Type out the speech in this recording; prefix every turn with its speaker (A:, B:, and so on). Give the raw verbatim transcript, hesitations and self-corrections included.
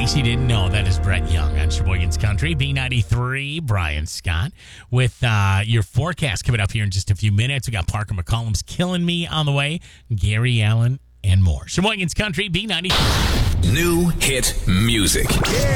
A: case you didn't know, that is Brett Young on Sheboygan's Country. B ninety-three, Brian Scott, with uh, your forecast coming up here in just a few minutes. We got Parker McCollum's Killing Me on the way, Gary Allen, and more. Sheboygan's Country, B ninety-three.
B: New hit music.